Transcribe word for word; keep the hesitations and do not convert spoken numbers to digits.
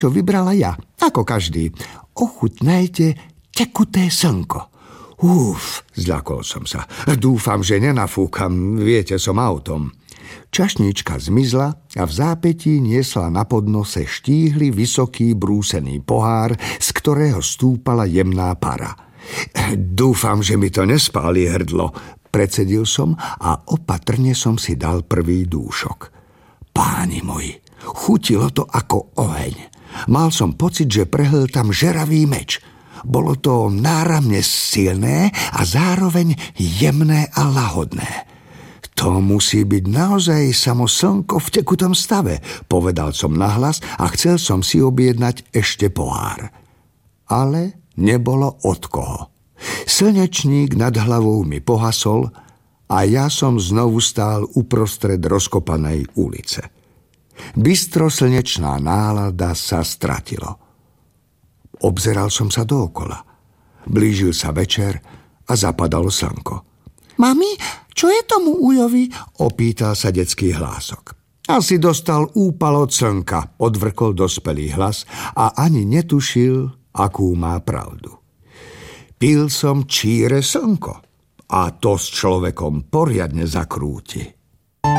čo vybrala ja, ako každý. Ochutnajte tekuté slnko. Uf, zľakol som sa. Dúfam, že nenafúkam, viete, som autom. Čašnička zmizla a v zápätí niesla na podnose štíhly, vysoký, brúsený pohár, z ktorého stúpala jemná para. Dúfam, že mi to nespáli hrdlo, predsedil som a opatrne som si dal prvý dúšok. Páni moji, chutilo to ako oheň. Mal som pocit, že prehltam žeravý meč. Bolo to náramne silné a zároveň jemné a lahodné. To musí byť naozaj samo slnko v tekutom stave, povedal som nahlas a chcel som si objednať ešte pohár. Ale nebolo od koho. Slnečník nad hlavou mi pohasol a ja som znovu stál uprostred rozkopanej ulice. Bystro slnečná nálada sa stratilo. Obzeral som sa dookola. Blížil sa večer a zapadalo slnko. Mami, čo je tomu ujovi? Opýtal sa detský hlások. Asi dostal úpal od slnka, odvrkol dospelý hlas a ani netušil, akú má pravdu. Pil som číre slnko a to s človekom poriadne zakrúti.